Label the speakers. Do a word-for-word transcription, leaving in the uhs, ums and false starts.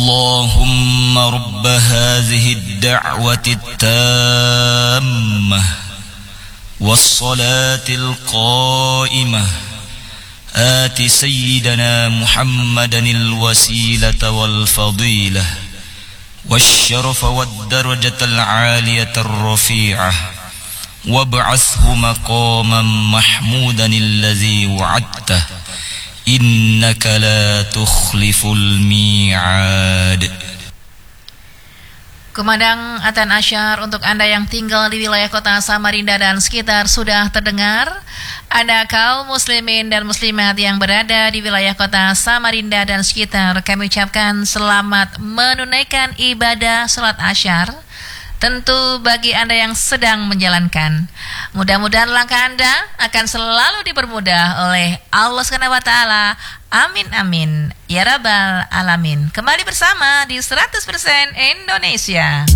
Speaker 1: اللهم رب هذه الدعوة التامة والصلاة القائمة آت سيدنا محمدا الوسيلة والفضيلة والشرف والدرجة العالية الرفيعة وابعثه مقاما محمودا الذي وعدته إنك لا تخلف الميعاد.
Speaker 2: Kumandang adzan asyar untuk Anda yang tinggal di wilayah kota Samarinda dan sekitar sudah terdengar. Anda kaum muslimin dan muslimat yang berada di wilayah kota Samarinda dan sekitar, kami ucapkan selamat menunaikan ibadah salat asyar. Tentu bagi Anda yang sedang menjalankan, mudah-mudahan langkah Anda akan selalu dipermudah oleh Allah Subhanahu wa taala. Amin amin ya rabbal alamin. Kembali bersama di seratus persen Indonesia.